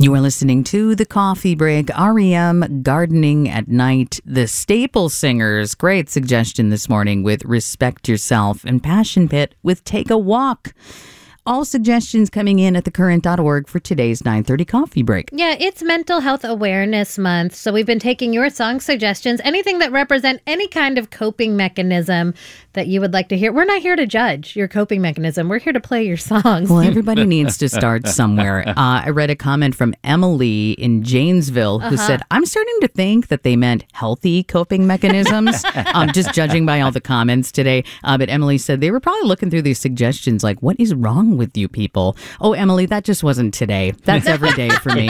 You are listening to The Coffee Break, REM, Gardening at Night, the Staple Singers. Great suggestion this morning with Respect Yourself, and Passion Pit with Take a Walk. All suggestions coming in at thecurrent.org for today's 9:30 Coffee Break. Yeah, it's Mental Health Awareness Month, so we've been taking your song suggestions, anything that represent any kind of coping mechanism that you would like to hear. We're not here to judge your coping mechanism. We're here to play your songs. Well, everybody needs to start somewhere. I read a comment from Emily in Janesville who said, I'm starting to think that they meant healthy coping mechanisms. Just judging by all the comments today. But Emily said they were probably looking through these suggestions like, what is wrong with you people? Oh, Emily, that just wasn't today. That's every day for me.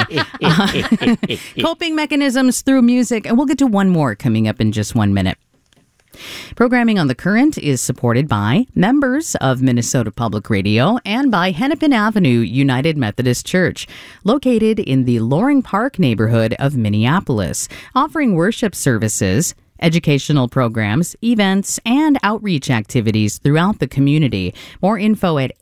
Coping mechanisms through music. And we'll get to one more coming up in just 1 minute. Programming on The Current is supported by members of Minnesota Public Radio and by Hennepin Avenue United Methodist Church, located in the Loring Park neighborhood of Minneapolis, offering worship services, educational programs, events, and outreach activities throughout the community. More info at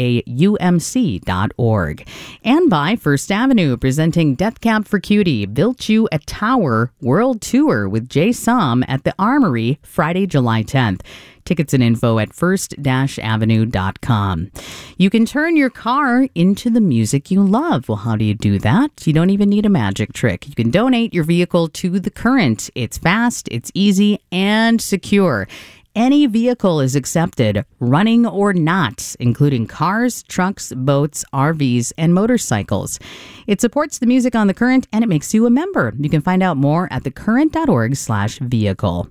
haumc.org. And by First Avenue, presenting Death Cab for Cutie, Built You a Tower World Tour with Jay Som at the Armory, Friday, July 10th. Tickets and info at first-avenue.com. You can turn your car into the music you love. Well, how do you do that? You don't even need a magic trick. You can donate your vehicle to The Current. It's fast, it's easy, and secure. Any vehicle is accepted, running or not, including cars, trucks, boats, RVs, and motorcycles. It supports the music on The Current, and it makes you a member. You can find out more at thecurrent.org/vehicle.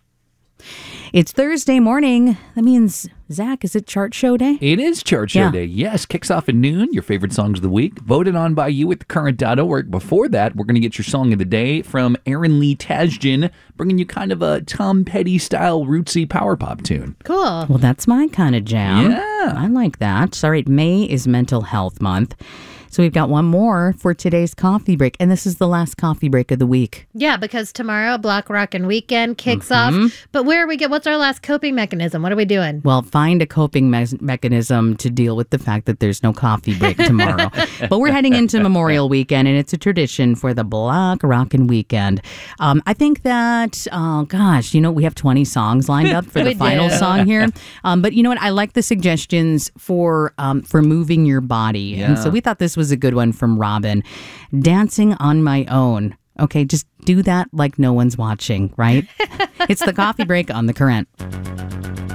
It's Thursday morning. That means, Zach, is it chart show day? It is chart show day. Yes, kicks off at noon. Your favorite songs of the week, voted on by you at thecurrent.org. Before that, we're going to get your song of the day from Aaron Lee Tasjan, bringing you kind of a Tom Petty-style rootsy power pop tune. Cool. Well, that's my kind of jam. Yeah. I like that. All right, May is Mental Health Month. So we've got one more for today's coffee break, and this is the last coffee break of the week. Yeah, because tomorrow Block Rockin' Weekend kicks off. But what's our last coping mechanism? What are we doing? Well, find a coping mechanism to deal with the fact that there's no coffee break tomorrow. But we're heading into Memorial Weekend, and it's a tradition for the Block Rockin' Weekend. I think that, we have 20 songs lined up for the final song here. But you know what? I like the suggestions for moving your body. Yeah. And so we thought this was a good one from Robin. Dancing on my own. Okay, just do that like no one's watching, right? It's the coffee break on The Current.